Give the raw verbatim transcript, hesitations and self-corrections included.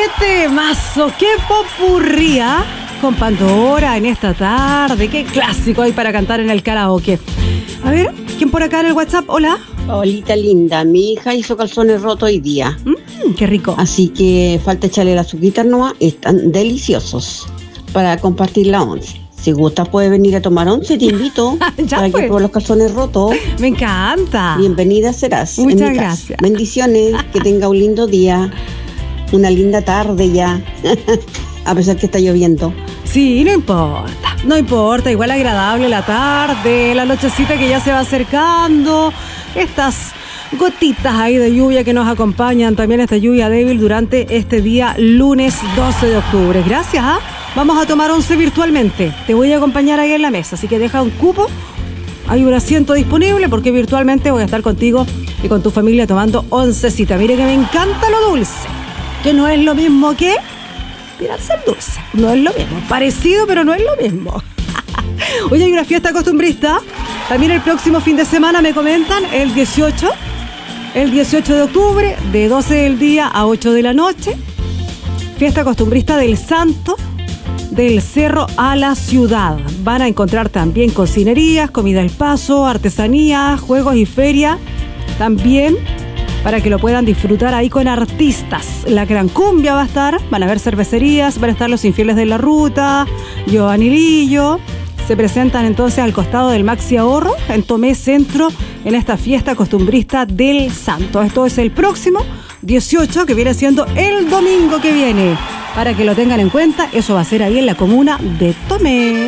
temazo! ¡Qué popurría! Con Pandora en esta tarde. ¡Qué clásico hay para cantar en el karaoke! A ver, ¿quién por acá en el WhatsApp? Hola. Olita linda, mi hija hizo calzones rotos hoy día. Mm, ¡Qué rico! Así que falta echarle la azuquita nomás. Están deliciosos para compartir la once. Si gustas puedes venir a tomar once, te invito. Ya para fue. que pruebes los calzones rotos. Me encanta. Bienvenida serás. Muchas en mi casa. gracias. Bendiciones, que tenga un lindo día. Una linda tarde ya. A pesar que está lloviendo. Sí, no importa, no importa, igual agradable la tarde, la nochecita que ya se va acercando, estas gotitas ahí de lluvia que nos acompañan, también esta lluvia débil durante este día lunes doce de octubre. Gracias, ¿ah? Vamos a tomar once virtualmente, te voy a acompañar ahí en la mesa, así que deja un cupo, hay un asiento disponible porque virtualmente voy a estar contigo y con tu familia tomando oncecita. Mire que me encanta lo dulce, que no es lo mismo que tirarse el dulce. No es lo mismo. Parecido, pero no es lo mismo. Hoy hay una fiesta costumbrista. También el próximo fin de semana me comentan, el dieciocho. El dieciocho de octubre, de doce del día a ocho de la noche. Fiesta costumbrista del Santo del Cerro a la Ciudad. Van a encontrar también cocinerías, comida al paso, artesanía, juegos y feria. También para que lo puedan disfrutar ahí con artistas. La Gran Cumbia va a estar, van a haber cervecerías, van a estar los Infieles de la Ruta, Giovanni Lillo. Se presentan entonces al costado del Maxi Ahorro, en Tomé Centro, en esta fiesta costumbrista del Santo. Esto es el próximo dieciocho, que viene siendo el domingo que viene. Para que lo tengan en cuenta, eso va a ser ahí en la comuna de Tomé.